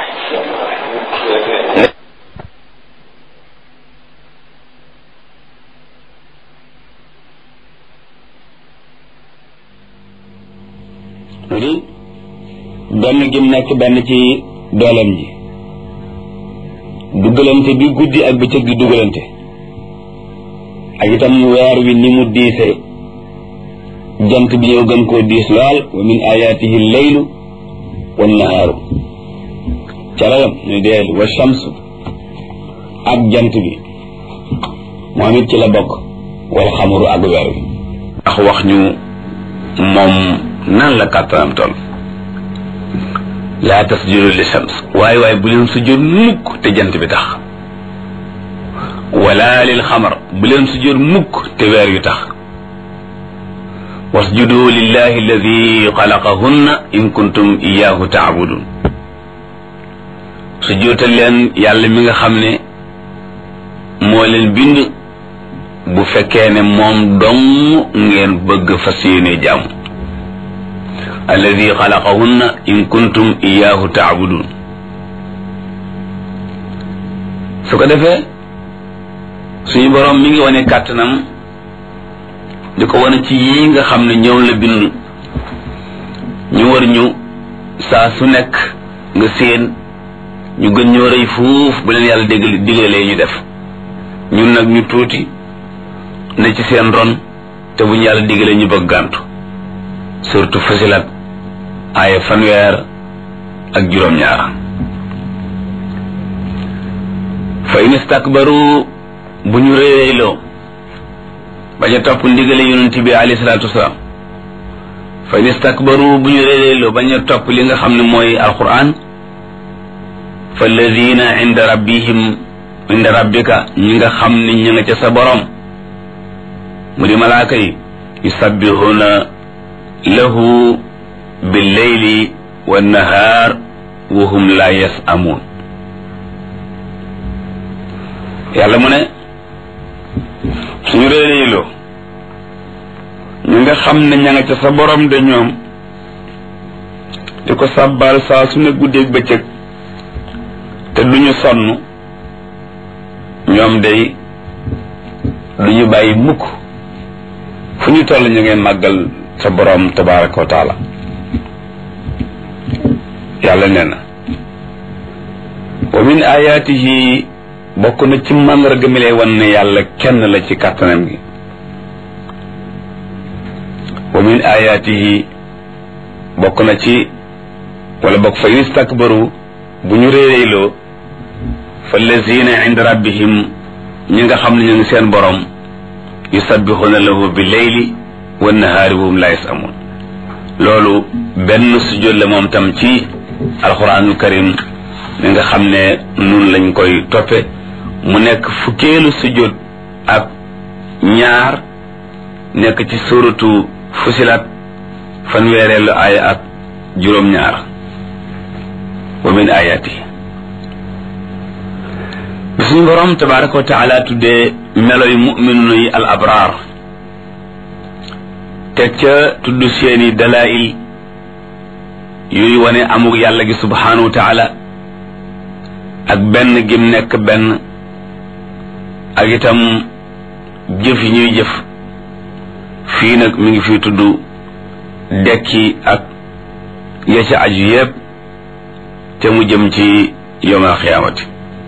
di benn gim nekk benn ci dooleem ji dugalante bi guddi ak bëccëg di dugalante ak itam weer wi ni mu diisee jant bi ñëw gën koo diis lool wa min ayatihi leylu wan nahaaru calayam ñu deel wa shamsu ak jant bi moom it ci la bokk wal xamaru ak weer wi ndax wax ñu moom nan la kàttanam toll laa tasjudu li shams waaye waaye bu leen sujjóot mukk te jant bi tax wala lil xamar bu leen sujjóot mukk te weer wi tax wasjudu lillahi alladi xalaqahunna in kuntum iyahu taabudun sujjóotal leen yàlla mi nga xam ne moo leen bind bu fekkee ne moom dong ngeen bëgg fas yéene jàmm alladi xalaqahunna in kuntum iyahu taabudun su ko defee suñu boroom mi ngi wane kàttanam di ko wane ci yii nga xam ne ñëw la bind ñu war ñu saa su nekk nga séen ñu gën ñoo rëy fuuf bu leen yàlla dégg digalee ñu def ñun nag ñu tuuti ne ci seen ron te bu ñu yàlla digalee ñu bëgg gàntu surtout Fusilat aaya fanweer ak juróom-ñaar fa in istakbaru bu ñu réeréyloo bañ a topp ndigale yonent bi alayhi salaatu wasalaam fa in istakbaru bu ñu réeréyloo bañ a topp li nga xam ne mooy alquran fa alladina inda rabbihim inda rabbika ñi nga xam ne ñi nga ca sa borom mu di malaaka yi yusabbihuna lahu billeyli wannahaar wa hum la yasamuun yàlla mu ne suñu réeréyloo ñu nga xam ne ña nga ca sa borom de ñoom di ko sàbbaal saa su ne guddeeg bëccëg te duñu sonn ñoom day duñu bàyyi mukk fu ñu toll ñu ngeen màggal sa borom tabaraka wa taala yàlla nee na wa min ayatihi bokk na ci màndarga mi lay wan ne yàlla kenn la ci kàttanam gi wa min ayatihi bokk na ci wala bokk fa yustakbaru bu ñu réeréyloo fa lazina inda rabbihim ñi nga xam ne ñu ngi seen borom yusabbihuna lahu bi leyli wa nahaari wa hum la yasamun loolu benn sujjóot la moom tam ci alquranul karim mi nga xam ne nun lañ koy toppe mu nekk fukkeelu sujjóot ak ñaar nekk ci suratu Fusilat fanweereelu aaya ak juróom-ñaar wa min ayati bi suñu borom tabaraka wa taala tuddee meloy mu'minuna yi al abraar teg ca tudd seeni dalail yuy wane amuk yàlla gi subhanahu wa taala ak benn gim nekk benn ak itam jëf yi ñuy jëf fii nag mi ngi fi tudd dekki ak ya ca aju yépp te mu jëm ci yawmal xiyaamati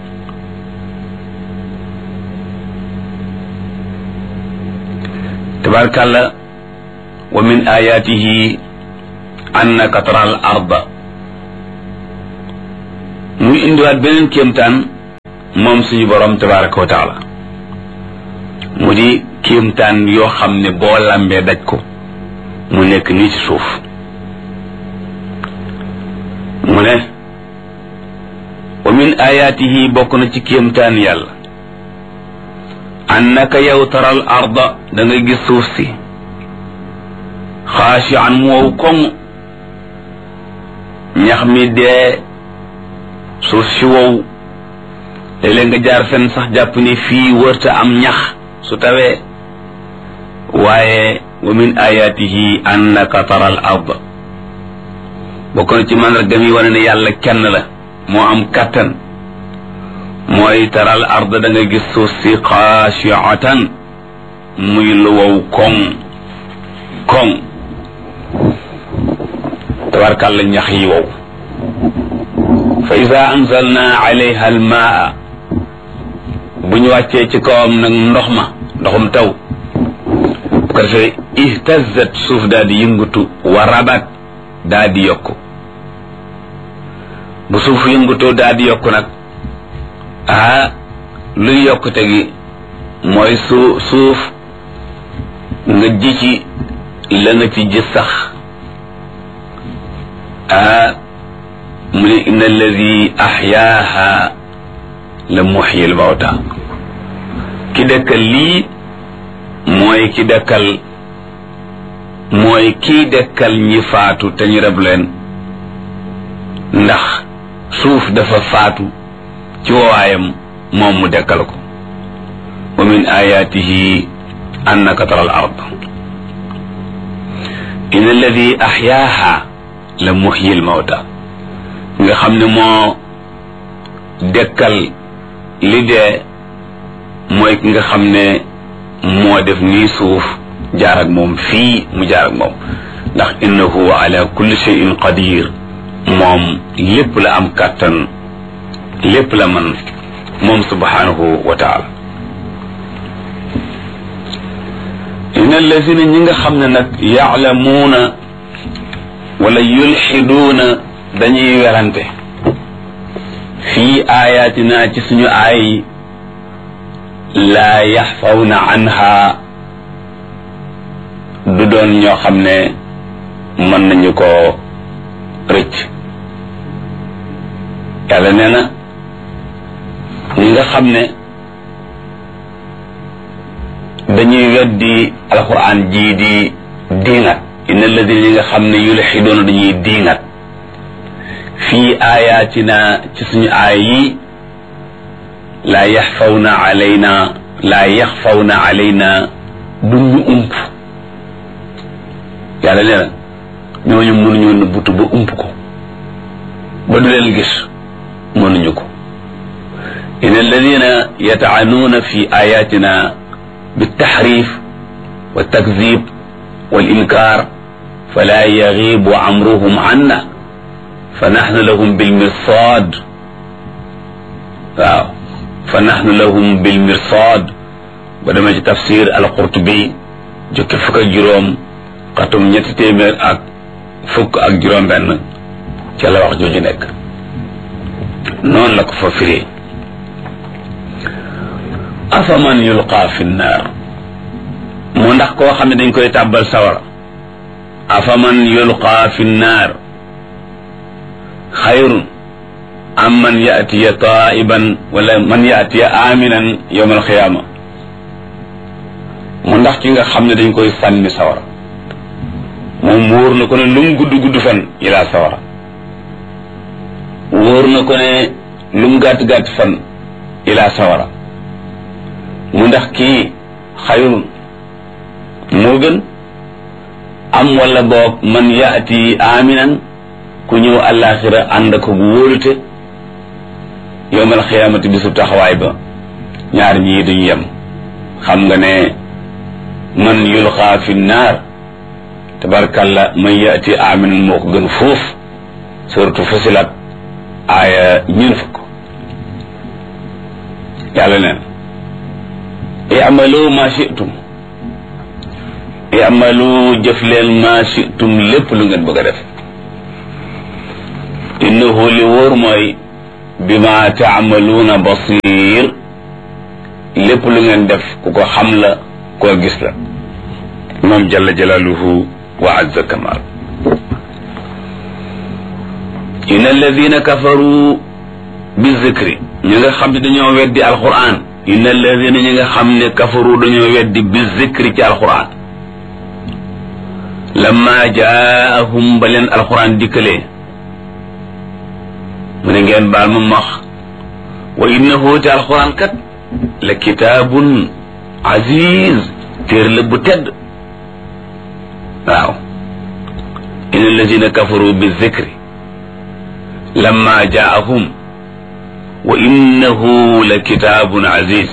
tabarkàlla wa min ayatihi annaka tara al arda muy indiwaat beneen kéemtaan moom suñu borom tabaraka wa taala mu di kéemtaan yoo xam ne boo làmbee daj ko mu nekk nii ci suuf mu ne wa min ayaatihi bokk na ci kéemtaan yàlla annaka yow taral arda da nga gis suuf si xaashi an mu wow koŋ ñax mi dee suuf si wow léeg-léeg nga jaar fenn sax jàpp ni fii wërta am ñax su tawee waaye wa min ayaatihi annaka taral arda bokk na ci màndargam yi wane ne yàlla kenn la moo am kàttan mooy taral arda da nga gis suuf si xaashiatan muy lu wow koŋ koŋ tabarkàlla ñax yi wow fa ida anzalna alayha almaa bu ñu wàccee ci kawam nag ndox ma ndoxum taw bu ko defee ihtazat suuf daal di yëngatu wa rabat daal di yokku bu suuf yëngatoo daal di yokku nag ah luy yokkute gi mooy su suuf nga ji ci la nga ci ji sax ah mu ne inna alladi ahyaaha la muhyi al mawta ki dëkkal lii mooy ki dëkkal mooy kii dëkkal ñi faatu te ñu reb leen ndax suuf dafa faatu ci waayam moom mu dekkal ko wa min ayatihi annaka tara al ard in alladi ahyaaha la muhyi al mawta nga xam ne moo dekkal li dee mooy ki nga xam ne moo def nii suuf jaar ak moom fii mu jaar ak moom ndax innahu ala kulli shay'in qadir moom lépp la am kàttan lépp la man moom subhanahu wa taala inna allazina ñi nga xam ne nag yaalamuuna wala yulxiduuna dañuy werante fii ayatina ci suñu aay laa yaxfawna anha du doon ñoo xam ne mën nañu ko rëcc yàlla nee na ñi nga xam ne dañuy weddi alquran jii di diingat inna alladina ñi nga xam ne yulxidoona dañuy diingat fii ayatina ci suñu aay yi laa yaxfawna alayna laa yaxfawna alayna duñu ump yàlla nee na ñooñu mënuñu nëbbutu ba ump ko ba du leen gis mënuñu ko in alladina yataanuuna fi ayatina بالتحريف والتكذيب والإنكار فلا يغيب أمرهم عنا فنحن لهم بالمرصاد waaw فنحن لهم بالمرصاد ba dama ci tafsir al-Qurtubi jukki fukk ak juróom xatum ñetti téeméer ak fukk ak juróom benn ca la wax jooju nekk noonu la ko fa firee afaman yulqa fi nnaar mu ndax koo xam ne dañ koy tàbbal sawara afaman yulqa fi nnaar xayrun am man yatiya taiban wala man yatiya aminan yawm alqiyama mu ndax ki nga xam ne dañ koy sànni sawara moom wóor na ko ne lu mu gudd gudd fan ilaa sawara wóor na ko ne lu mu gàtt gàtt fan ilaa sawara mu ndax kii xayrun moo gën am wala boog man yaati aminan ku ñëw àllaaxira ànd ko bu wóolute yowmal xiyaamati bisub taxawaay ba ñaar ñii duñu yem xam nga ne man yulqaa fi naar tabarkalla man yaati aminan moo ko gën fuuf suratu Fusilat aaya ñeen fukk yàlla neen i'malu ma shi'tum i'malu jëf leen ma shi'tum lépp lu ngeen bëgg a def innahu li wóor mooy bima taamaluuna basir lépp lu ngeen def ku ko xam la koo gis la moom jalla jalaaluhu wa azza kamal inna alladina kafaru bi zikri ñi nga xam ne dañoo weddi alquran inna alladina ñi nga xam ne kafaru dañoo weddi bi zikri ci alquran lamma jaahum ba leen alquran dikkalee mu ne ngeen baal ma max wa innahu te alquran kat la kitaabun aziz téer la bu tedd waaw inna alladina kafaru bi zikri lamma jaahum wa innahu la kitaabun aziz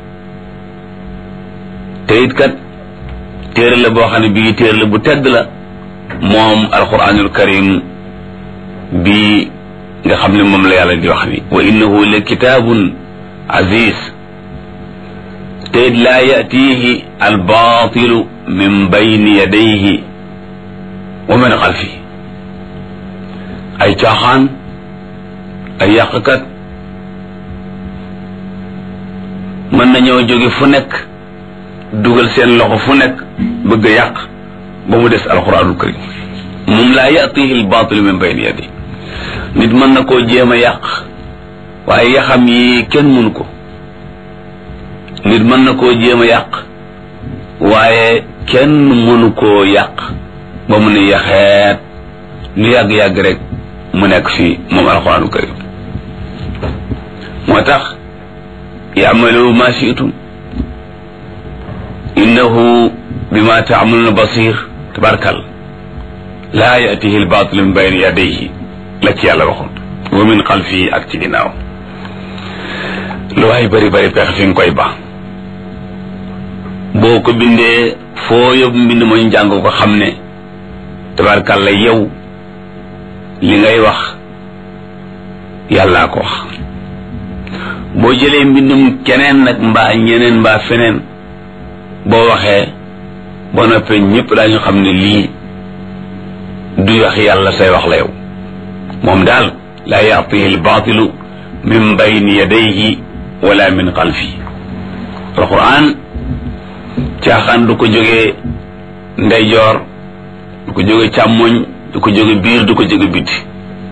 te it kat téere la boo xam ne bii téere la bu tedd la moom alquranul karim bii nga xam ne moom la yàlla di wax ni wa innahu la kitaabun aziz te it laa yatihi albaatilu min bayni yadayhi wa min xalfihi ay caaxaan ay yàqkat mën nañoo jóge fu nekk dugal seen loxo fu nekk bëgg a yàq ba mu des alquranul karim moom laa yatihi albaatilu min bayni yadayhi nit mën na koo jéem a yàq waaye yaxam yi kenn mënu ko nit mën na koo jéem a yàq waaye kenn mënu koo yàq ba mu ne yaxeet lu yàgg-yàgg rek mu nekk fii moom alxuraanu karim moo tax ya'malu ma shi'tum innahu bima ta'maluna basir tabarakal laa ya'tihi al-baatilu min bayni yadayhi la ci yàlla waxoon wa min xalfihi ak ci ginnaaw lu waay bari bari pexe fi nga koy ba boo ko bindee foo yóbbu mbind ma ñu jàng ko xam ne tabaarkàlla yow li ngay wax yàllaa ko wax boo jëlee mbindum keneen nag mbaa ñeneen mbaa feneen boo waxee boo noppee ñëpp daañu xam ne lii du wax yàlla say wax la yow moom daal laa ya'tihi al-baatilu min bayni yadayhi wala min xalfi alquran caaxaan du ko jógee ndeyjoor du ko jóge càmmoñ du ko jóge biir du ko jóge biti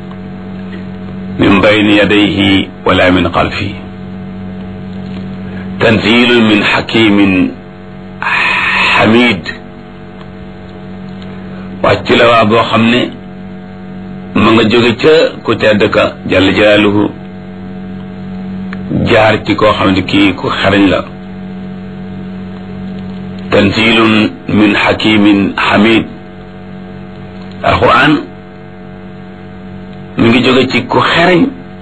min bayni yadayhi wala min xalfi tanzilun min hakimin hamid wàcc la waa boo xam ne ma nga jóge ca ku tedd ka jalla jalaaluhu jaar ci koo xam ne kii ku xarañ la tanzilun min hakimin hamid alquran mi ngi jóge ci ku xarañ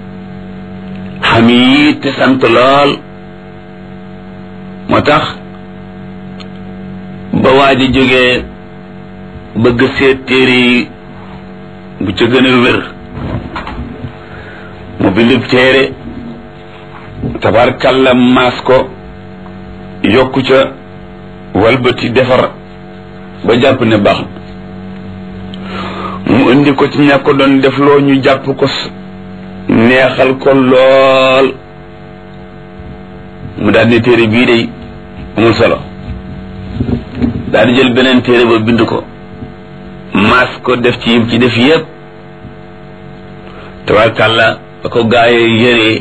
hamid te sant lool moo tax ba waa ji jógee bëgg seet téere yi bu ca gën a wér mu bindub téere tabarkalla maas ko yokku ca walbati defar ba jàpp ne baax mu indi ko ci ña ko doon def loo ñu jàpp ko neexal ko lool mu daal ne téere bii day amul solo daal di jël beneen téere ba bind ko maas ko def ci yim ci def yépp tabarkàlla ba ko gaayee yëree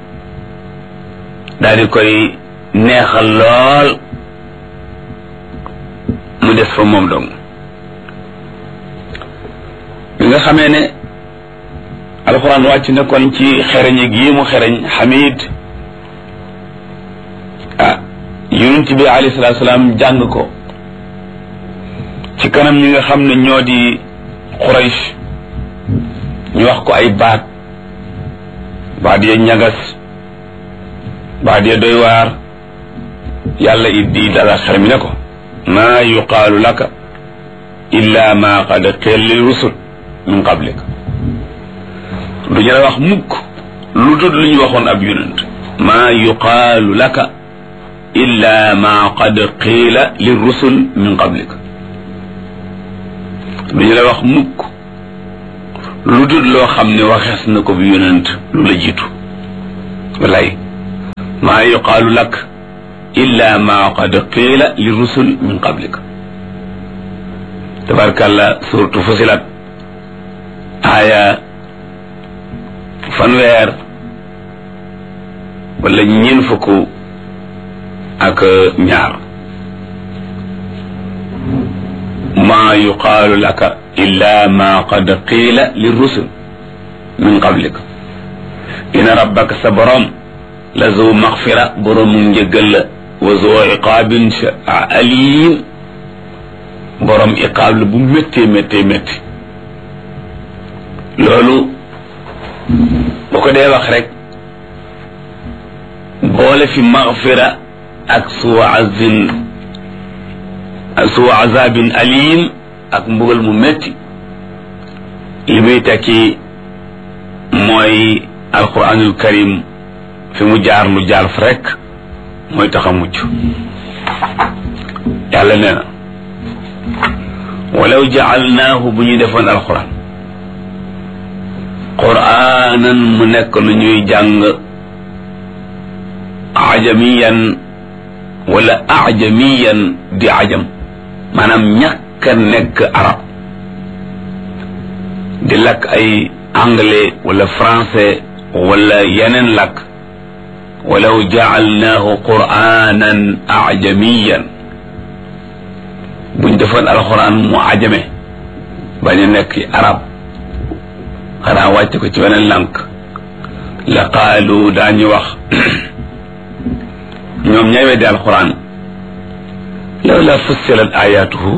daal di koy neexal lool mu des fa moom dong bi nga xamee ne alxuraan wàcc na kon ci xereñ gi mu xereñ xamid ah yonent bi alayhi salaatu salaam jàng ko ci kanam ñi nga xam ne ñoo di Quraysh ñu wax ko ay baat baat ya ñagas baat ya doy waar yàlla it di dala xel mi ne ko maa yuqaalu laka illa ma qad qila lil rusul min qablik du ñu la wax mukk lu dul lu ñu waxoon ab yonent maa yuqaalu laka illa ma qad qila lil rusul min qablik du ñu la wax mukk lu dul loo xam ne waxees na ko bi yonent lu la jiitu walay maa yuqaalu lak illa ma qad qiila li rusul min qablika tabarkalla suratu Fusilat aaya fanweer wala ñeen fukk ak ñaar maa yuqaalu laka illa ma qad qiila li rusul min qablika inna rabbaka sa borom la zu maxfira boroomu njëggal la wa zu iqaabin alim borom iqaab la bu méttee méttee métti loolu bu ko dee wax rek boole fi maxfira ak suu azin suu azabin alim ak mbugal mu métti li muy tekki mooy alquranul karim fi mu jaar lu jaar fa rek mooy tax a mucc yàlla nee na walaw jaalnaahu bu ñuy defoon alquran quraanan mu nekk lu ñuy jàng ajamiyan wala ajamiyan di ajam maanaam ñàkk a nekk arab di lakk ay anglais wala français wala yeneen lakk walaw jaalnaahu quraanan ajamiyan buñ defoon alxuraan mu ajame bañ a nekk arab xanaa wàcc ko ci beneen lànk la qaalu daañu wax ñoom ñay weddi alxuraan law la fussilat ayatuhu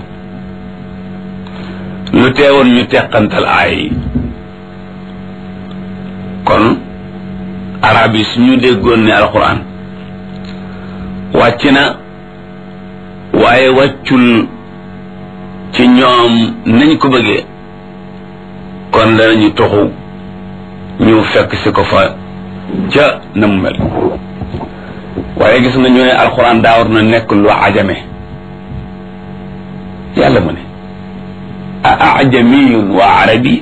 lu teewoon ñu teqantal aay yi kon arab yi suñu déggoon ne alxuraan wàcc na waaye wàccul ci ñoom nañ ko bëggee kon danañu toxu ñu fekk si ko fa ca na mu mel waaye gis nga ñu ne alxuraan daa war na nekk lu ajame yàlla mu ne a ajamiyun wa arabi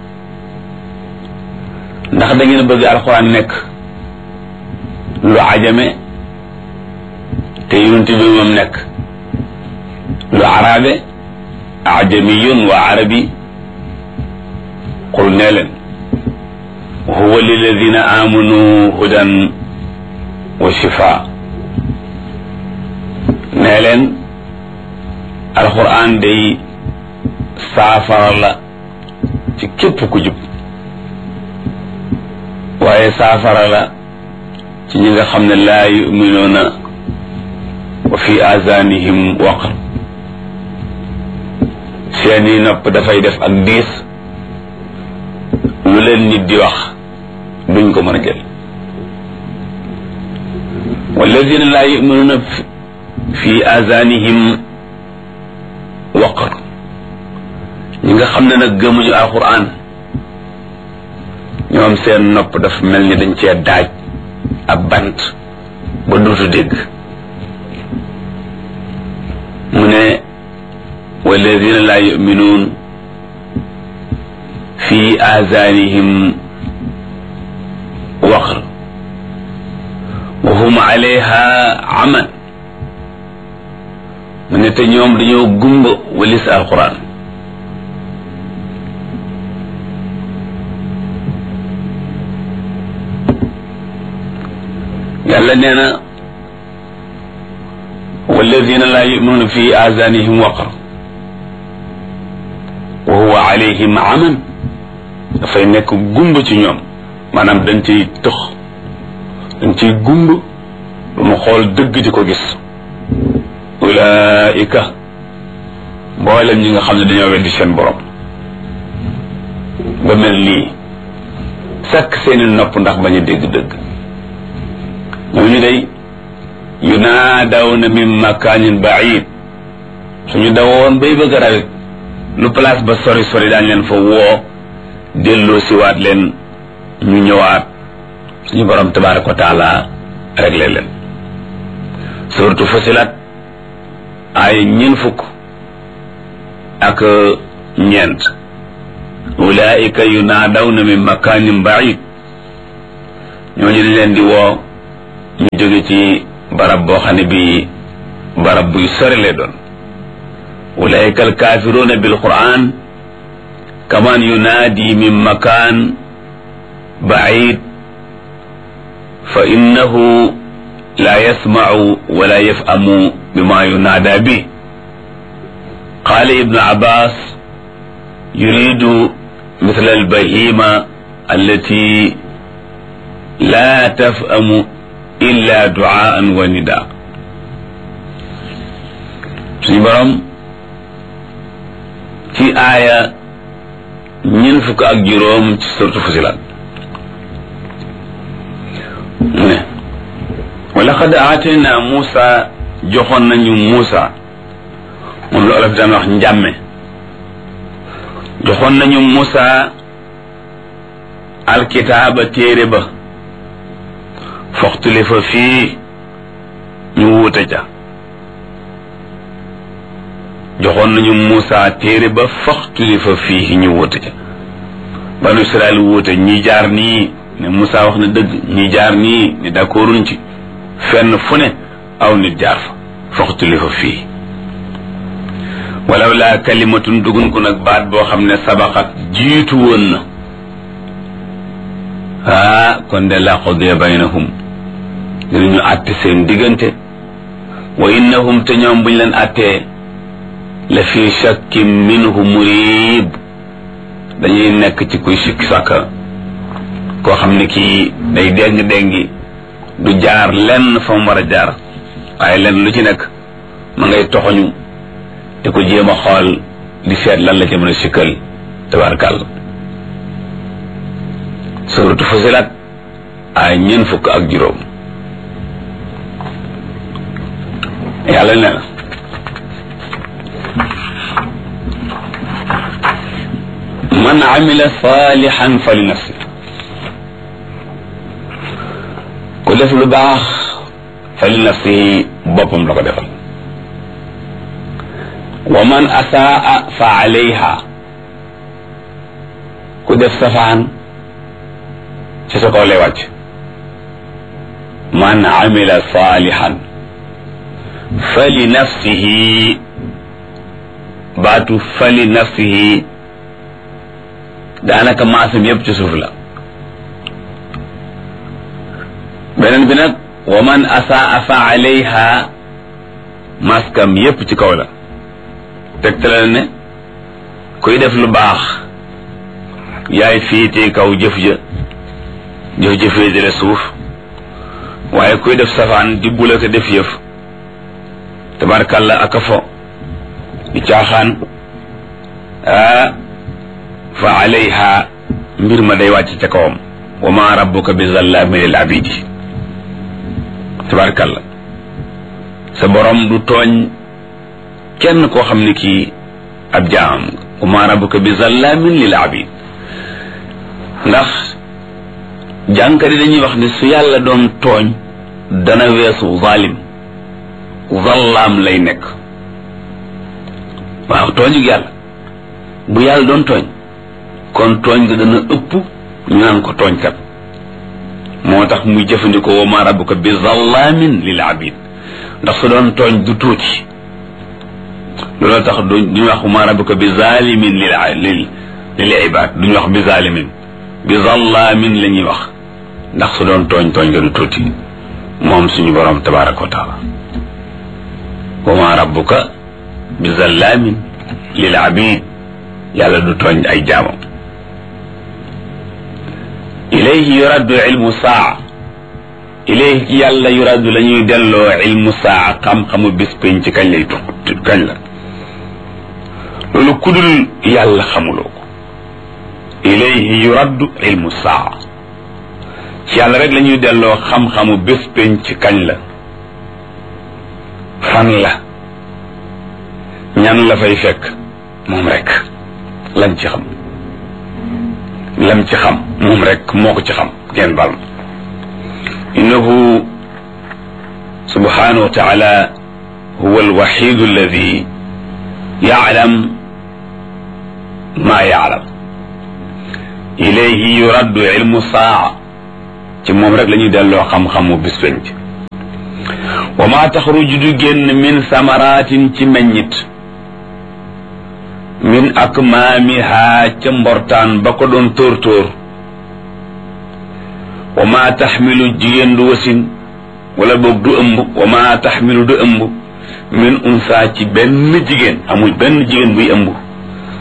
ndax da ngeen bëgg alxuraan nekk lu ajame te yonent bi moom nekk lu arabe ajamiyun wa arabi qul nee leen huwa lilladina amanu hudan wa shifa nee leen alxuraan day saafara la ci képp ku jub waaye saafara la ci ñi nga xam ne laa yuminuuna wa fi azanihim waqr seeni nopp dafay def ak diis lu leen nit di wax duñ ko mën a jël walladina laa yuminuuna fi azanihim waqr ñi nga xam ne nag gëmuñu alquran ñoom seen nopp dafa mel ni dañ cee daaj ab bant ba duutu dégg mu ne walladina laa yuminuun fi azanihim waqr wa hum alayha aman mu ne te ñoom dañoo gumba walis alquran yàlla nee na walladina laa yuminuuna fi azanihim waqr wa huwa alayhim aman dafay nekk gumba ci ñoom maanaam dañ ciy tëx dañ ciy gumba lu mu xool dëgg di ko gis ulaika mboolem ñi nga xam ne dañoo weddi seen borom ba mel nii sakk seeni nopp ndax bañ a dégg dëgg ñooñu day yunaadawna min makaanin baid suñu dawoon bay bëgg a rawit lu place ba sori sori daañ leen fa woo delloo siwaat leen ñu ñëwaat suñu borom tabaraka wa taala réglé leen suratu Fusilat ay ñeen fukk ak ñeent ulaika yunaadawna min makaanin baid ñooñu dañ leen di woo ñu jóge ci barab boo xam ne bi barab buy sori lay doon ulaika alkafiruna bilquran kaman yunaadi min makan baid fa innahu la yasmacu wala yafhamu bima yunaada bi qala ibnu abbas yuridu mithla albahima allati la tafhamu illa duaan wa nida suñu borom ci aaya ñeent fukk ak juróom ci suratu Fusilat mu ne wa laqad aatayna Muusa joxoon nañu Muusa moom la olof daan wax njàmme joxoon nañu Muusa alkitaaba téere ba foxtulifa fii ñu wuute ca joxoon nañu Muusa téere ba foxtulifa fii ñu wuute ca banu Israel wuute ñi jaar nii ne Muusa wax na dëgg ñi jaar nii ne d'accorduñ ci fenn fu ne aw nit jaar fa foxtulifa fii walaw laa kalimatun dugun ko nag baat boo xam ne sabaqat jiitu woon na ah kon de la qudiya baynahum dinañu àtte seen diggante wa innahum te ñoom buñ leen àttee la fi shakkin minhu murib dañuy nekk ci kuy sikki sàkka koo xam ne kii day déng-déngi du jaar lenn fa mu war a jaar waaye lenn lu ci nekk ma ngay toxoñu te ko jéem a xool di seet lan la ci mën a sikkal tabarkàlla suratu Fusilat ay ñeent fukk ak juróom yàlla nee na man amila salihan fa li nafsi ku def lu baax fa li nafsi boppam la ko defal wa man asaa fa alayha ku def safaan ci sa kaw lay wàcc man amila salihan fa li nafsihi baatu fa li nafsihi daanaka maasam yëpp ci suuf la beneen bi nag wa man asaa fa alayha maskam yëpp ci kaw la tegtale ne kuy def lu baax yaay fiitee kaw jëf ja jëf jëfee jële suuf waaye kuy def safaan di bula ko def yëf tabarkàlla aka fo di caaxaan ah fa alayha mbir ma day wàcc ca kawam wa ma rabbuka bi zallamin lil abidi tabarkàlla sa borom du tooñ kenn koo xam ne kii ab jaam wa ma rabbuka bi zallamin lil abid ndax jànkari dañuy wax ne su yàlla doon tooñ dana weesu zalim zallaam lay nekk waaw tooñu yàlla bu yàlla doon tooñ kon tooñ nga dana ëpp ñu naan ko tooñkat moo tax muy jëfandikoo wa ma rabbuka bi zallamin lil abid ndax su doon tooñ du tuuti looloo tax duñu wax wa ma rabbuka bi zalimin lil lil lil ibad duñu wax bi zalimin bi zallamin la ñuy wax ndax su doon tooñ tooñ nga du tuuti moom suñu borom tabaraka wa taala wa ma rabbuka bi zallamin lil abid yàlla du tooñ ay jaamam ilayhi yuraddu ilmu saa ilayhi ci yàlla yuraddu la ñuy delloo ilmu saa xam-xamu bis pénc ci kañ lay tux kañ la loolu kudul yàlla xamuloo ko ilayhi yuraddu ilmu saa ci yàlla rek la ñuy delloo xam-xamu bis pénc ci kañ la fan la ñan la fay fekk moom rek lañ ci xam lam ci xam moom rek moo ko ci xam ngeen bal innahu subhanahu wa taala huwa alwaxidu alladi yaclam ma yaclam ilayhi yuraddu ilmu saa ci moom rek la ñuy delloo xam-xamu bis penc wa ma taxruju du génn min samaratin ci meññit min akmaamiha ca mbortaan ba ko doon tóor tóor wa ma taxmilu jigéen du wasin wala boog du ëmb wa ma taxmilu du ëmb min unsa ci benn jigéen amul benn jigéen buy ëmb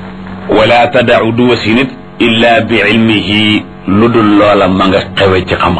wala tadau du wasinit illa bi ilmihi lu dul loola ma nga xewe ci xam